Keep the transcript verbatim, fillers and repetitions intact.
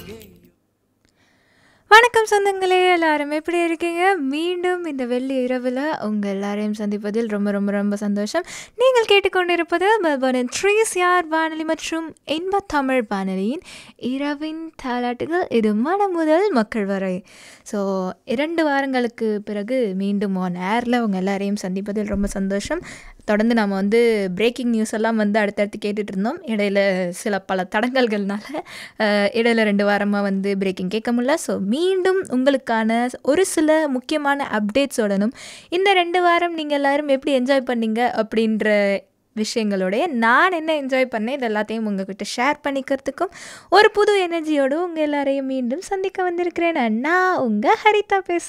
வணக்கம் சொந்தங்களே, எல்லாரும் எப்படி இருக்கீங்க? மீண்டும் இந்த வெள்ளி இரவில் உங்கள் எல்லாரையும் சந்திப்பதில் ரொம்ப ரொம்ப ரொம்ப சந்தோஷம். நீங்கள் கேட்டுக்கொண்டிருப்பது மெல்பர்னின் த்ரீ சிஆர் வானொலி மற்றும் இன்ப தமிழ் வானொலியின் இரவின் தாலாட்டுகள். இது மனம் முதல் மக்கள் வரை. ஸோ இரண்டு வாரங்களுக்கு பிறகு மீண்டும் ஆன் ஏரில் உங்கள் எல்லாரையும் சந்திப்பதில் ரொம்ப சந்தோஷம். தொடர்ந்து நாம் வந்து பிரேக்கிங் நியூஸ் எல்லாம் வந்து அடுத்தடுத்து கேட்டுட்டு இருந்தோம். இடையில சில பல தடங்கல்கள்னால அஹ், இடையில ரெண்டு வாரமாக வந்து பிரேக்கிங் கேட்க முடியல. ஸோ மீண்டும் உங்களுக்கான ஒரு சில முக்கியமான அப்டேட்ஸோடனும் இந்த ரெண்டு வாரம் நீங்கள் எல்லாரும் எப்படி என்ஜாய் பண்ணீங்க அப்படின்ற விஷயங்களோடைய நான் என்ன என்ஜாய் பண்ணேன் இது எல்லாத்தையும் உங்ககிட்ட ஷேர் பண்ணிக்கிறதுக்கும் ஒரு புது எனர்ஜியோடு உங்கள் எல்லாரையும் மீண்டும் சந்திக்க வந்திருக்கிறேன். நான் உங்கள் ஹரிதா பேசுகிறேன்.